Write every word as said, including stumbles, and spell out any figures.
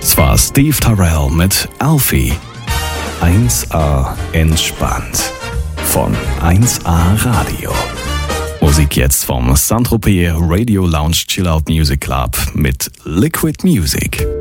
Das war Steve Tyrell mit Alfie. eins A entspannt. Von eins A Radio. Musik jetzt vom Saint-Tropez Radio Lounge Chill Out Music Club mit Liquid Music.